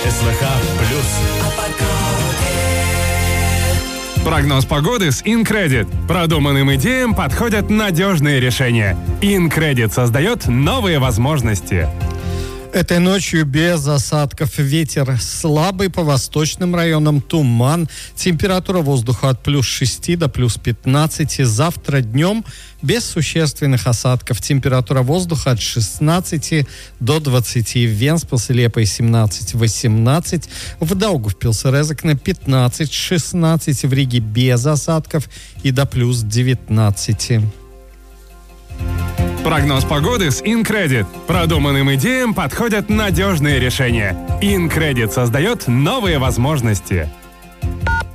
СВХ плюс. Прогноз погоды с InCredit. Продуманным идеям подходят надежные решения. InCredit создает новые возможности. Этой ночью без осадков, ветер слабый, по восточным районам туман, температура воздуха от плюс 6 до плюс 15. Завтра днем без существенных осадков, температура воздуха от 16 до 20. В Венспилсе-Лепой 17-18, в Даугавпилсе-Резекне 15-16, в Риге без осадков и до плюс 19. Прогноз погоды с InCredit. Продуманным идеям подходят надежные решения. InCredit создает новые возможности.